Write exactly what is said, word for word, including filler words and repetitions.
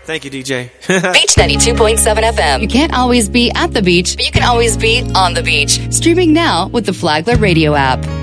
Thank you, D J. Beach ninety-two point seven F M. You can't always be at the beach, but you can always be on the beach. Streaming now with the Flagler Radio app.